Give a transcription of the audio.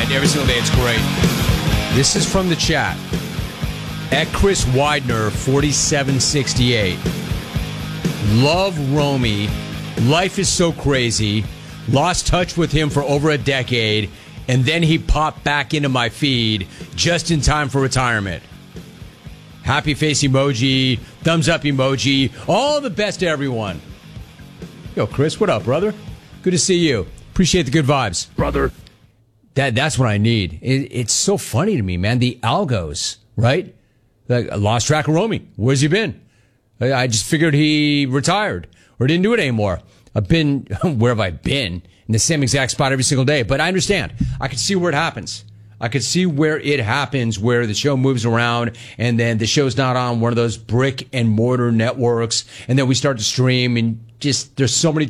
man. Every single day, it's great. This is from the chat. At Chris Widener, 4768. Love Romy. Life is so crazy. Lost touch with him for over a decade, and then he popped back into my feed just in time for retirement. Happy face emoji, thumbs up emoji, all the best to everyone. Yo, Chris, what up, brother? Good to see you. Appreciate the good vibes. Brother. That's what I need. It's so funny to me, man. The algos, right? Like, I lost track of Romy. Where's he been? I just figured he retired or didn't do it anymore. I've been, where have I been? In the same exact spot every single day. But I understand. I can see where it happens. I could see where it happens, where the show moves around and then the show's not on one of those brick and mortar networks. And then we start to stream and just, there's so many